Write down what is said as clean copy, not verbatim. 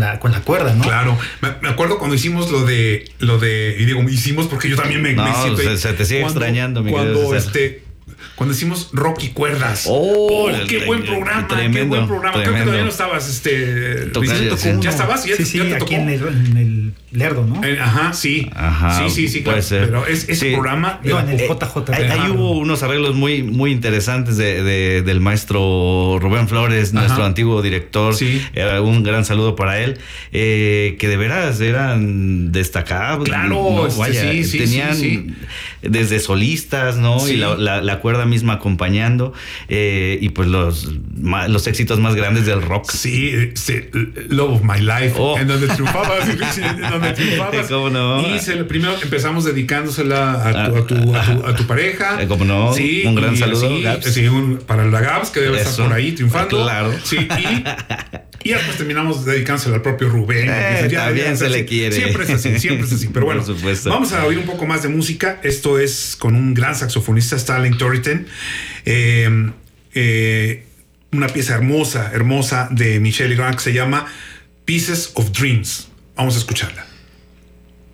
la cuerda, ¿no? Claro, me acuerdo cuando hicimos lo de, y digo, hicimos porque yo también me siento. Se te sigue extrañando, mi querido César. Cuando hicimos Rock y Cuerdas. Qué buen programa. Tremendo, qué buen programa. Creo que todavía no estabas, ¿ya estabas? Sí, aquí en el Lerdo, ¿no? Ajá, sí. Sí, claro. Pero ese programa. No, en el JJ. Ahí hubo unos arreglos muy, muy interesantes del maestro Rubén Flores, nuestro antiguo director. Sí. Un gran saludo para él. Que de veras eran destacables. Claro, tenían desde solistas, ¿no? Sí. Y la cuerda misma acompañando. Y pues los éxitos más grandes del rock. Sí, Love of My Life. En donde triunfabas. ¿Cómo no? Y primero empezamos dedicándosela a tu pareja. ¿Cómo no? Sí, un gran saludo. Sí, para la Gabs, que debe estar por ahí triunfando. Claro. Sí, y después terminamos dedicándosela al propio Rubén. También se le quiere. Siempre es así. Pero bueno, vamos a oír un poco más de música. Esto es con un gran saxofonista, Stanley Torrington. Una pieza hermosa de Michel Legrand que se llama Pieces of Dreams. Vamos a escucharla.